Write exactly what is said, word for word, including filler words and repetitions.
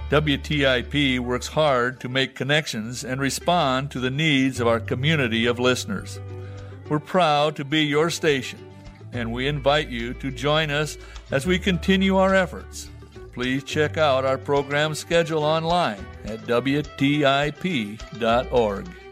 W T I P works hard to make connections and respond to the needs of our community of listeners. We're proud to be your station, and we invite you to join us as we continue our efforts. Please check out our program schedule online at W T I P dot org.